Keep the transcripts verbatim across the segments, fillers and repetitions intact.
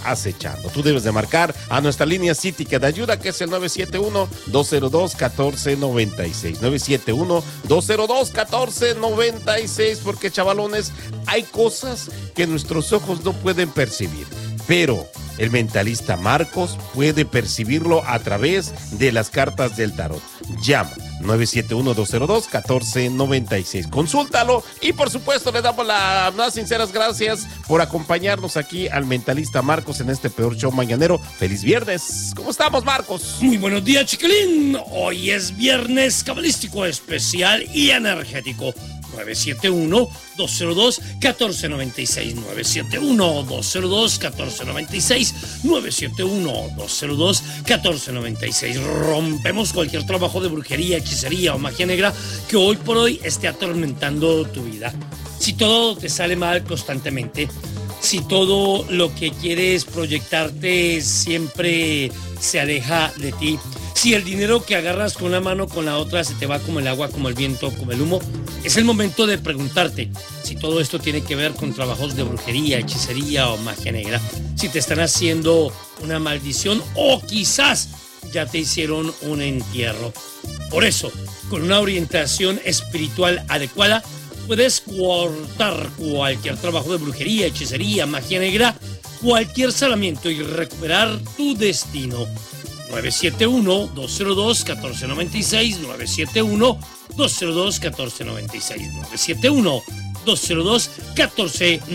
acechando. Tú debes de marcar a nuestra línea cítica de ayuda, que es el nueve siete uno, dos cero dos, uno cuatro nueve seis. nueve siete uno, dos cero dos, uno cuatro nueve seis, porque chavalones, hay cosas que nuestros ojos no pueden percibir, pero el mentalista Marcos puede percibirlo a través de las cartas del tarot. Llama nueve siete uno, dos cero dos, uno cuatro nueve seis. Consúltalo y por supuesto le damos las más sinceras gracias por acompañarnos aquí al mentalista Marcos en este peor show mañanero. ¡Feliz viernes! ¿Cómo estamos, Marcos? Muy buenos días, chiquilín. Hoy es viernes cabalístico especial y energético. nueve siete uno, dos cero dos, uno cuatro nueve seis. nueve siete uno, dos cero dos, uno cuatro nueve seis. nueve siete uno, dos cero dos, uno cuatro nueve seis. Rompemos cualquier trabajo de brujería, hechicería o magia negra que hoy por hoy esté atormentando tu vida. Si todo te sale mal constantemente, si todo lo que quieres proyectarte siempre se aleja de ti, si el dinero que agarras con una mano con la otra se te va como el agua, como el viento, como el humo, es el momento de preguntarte si todo esto tiene que ver con trabajos de brujería, hechicería o magia negra, si te están haciendo una maldición o quizás ya te hicieron un entierro. Por eso, con una orientación espiritual adecuada, puedes cortar cualquier trabajo de brujería, hechicería, magia negra, cualquier salamiento y recuperar tu destino. nueve siete uno, dos cero dos, uno cuatro nueve seis. nueve siete uno, dos cero dos, uno cuatro nueve seis. nueve siete uno, dos cero dos, uno cuatro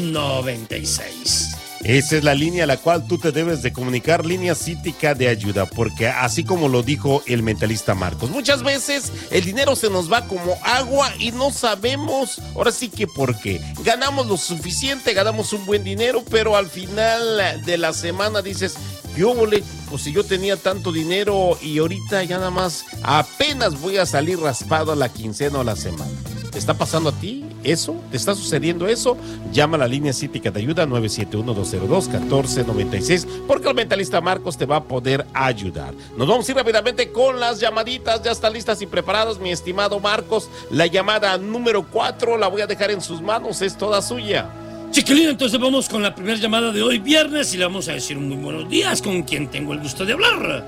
nueve seis. Esa es la línea a la cual tú te debes de comunicar, línea cítica de ayuda, porque así como lo dijo el mentalista Marcos, muchas veces el dinero se nos va como agua y no sabemos, ahora sí que por qué. Ganamos lo suficiente, ganamos un buen dinero, pero al final de la semana dices, yo volé, pues si yo tenía tanto dinero y ahorita ya nada más apenas voy a salir raspado a la quincena o a la semana. ¿Te está pasando a ti eso? ¿Te está sucediendo eso? Llama a la línea cítica de ayuda nueve siete uno, dos cero dos, uno cuatro nueve seis, porque el mentalista Marcos te va a poder ayudar. Nos vamos a ir rápidamente con las llamaditas. Ya están listas y preparadas, mi estimado Marcos. La llamada número cuatro la voy a dejar en sus manos, es toda suya. Chiquilín, entonces vamos con la primera llamada de hoy viernes y le vamos a decir muy buenos días. ¿Con quién tengo el gusto de hablar?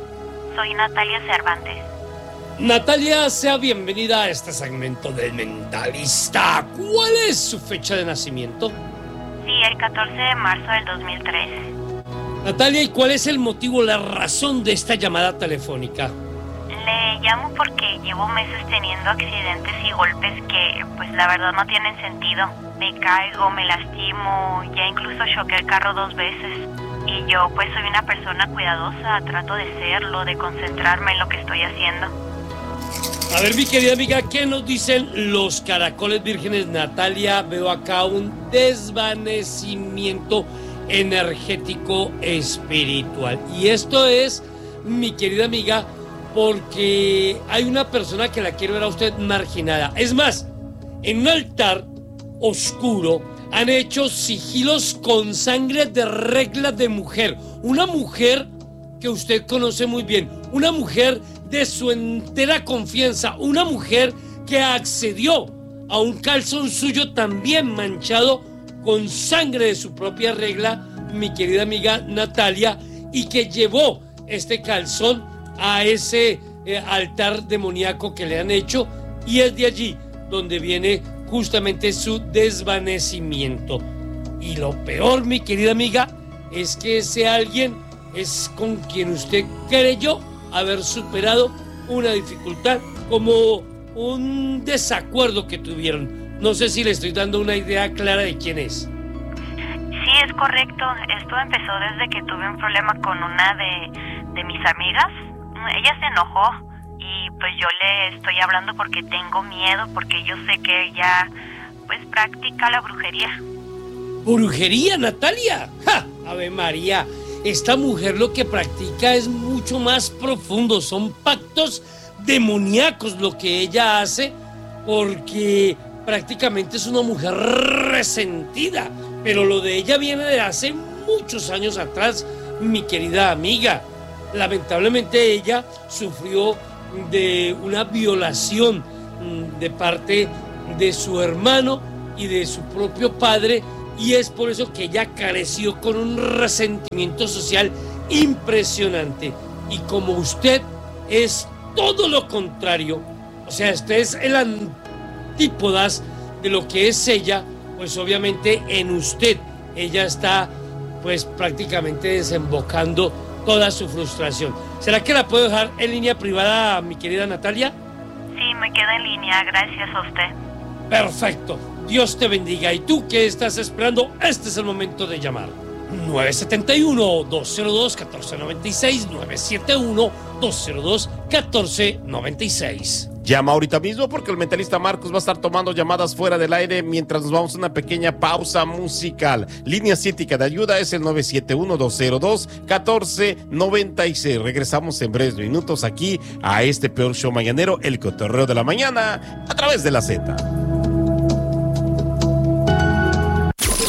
Soy Natalia Cervantes. Natalia, sea bienvenida a este segmento del mentalista. ¿Cuál es su fecha de nacimiento? Sí, el catorce de marzo del dos mil tres. Natalia, ¿y cuál es el motivo, la razón de esta llamada telefónica? Le llamo porque llevo meses teniendo accidentes y golpes que, pues la verdad no tienen sentido. Me caigo, me lastimo, ya incluso choqué el carro dos veces. Y yo, pues soy una persona cuidadosa, trato de serlo, de concentrarme en lo que estoy haciendo. A ver, mi querida amiga, ¿qué nos dicen los caracoles vírgenes? Natalia, veo acá un desvanecimiento energético espiritual. Y esto es, mi querida amiga, porque hay una persona que la quiere ver a usted marginada. Es más, en un altar oscuro han hecho sigilos con sangre de regla de mujer. Una mujer que usted conoce muy bien. Una mujer de su entera confianza. Una mujer que accedió a un calzón suyo también manchado con sangre de su propia regla, mi querida amiga Natalia, y que llevó este calzón a ese eh, altar demoníaco que le han hecho, y es de allí donde viene justamente su desvanecimiento. Y lo peor, mi querida amiga, es que ese alguien es con quien usted creyó haber superado una dificultad, como un desacuerdo que tuvieron. No sé si le estoy dando una idea clara de quién es. Sí, es correcto. Esto empezó desde que tuve un problema con una de, de mis amigas. Ella se enojó y pues yo le estoy hablando porque tengo miedo, porque yo sé que ella pues practica la brujería. ¿Brujería, Natalia? ¡Ja! Ave María, esta mujer lo que practica es mucho más profundo, son pactos demoníacos lo que ella hace, porque prácticamente es una mujer resentida, pero lo de ella viene de hace muchos años atrás, mi querida amiga. Lamentablemente ella sufrió de una violación de parte de su hermano y de su propio padre, y es por eso que ella careció con un resentimiento social impresionante. Y como usted es todo lo contrario, o sea, usted es el antípodas de lo que es ella, pues obviamente en usted ella está pues prácticamente desembocando toda su frustración. ¿Será que la puedo dejar en línea privada, mi querida Natalia? Sí, me quedo en línea, gracias a usted. Perfecto, Dios te bendiga. ¿Y tú qué estás esperando? Este es el momento de llamar. nueve siete uno, dos cero dos, uno cuatro nueve seis, nueve siete uno, dos cero dos, uno cuatro nueve seis. Llama ahorita mismo porque el mentalista Marcos va a estar tomando llamadas fuera del aire mientras nos vamos a una pequeña pausa musical. Línea Cítica de ayuda es el nueve siete uno, dos cero dos, uno cuatro nueve seis. Regresamos en breves minutos aquí a este peor show mañanero, El Cotorreo de la Mañana, a través de la Z.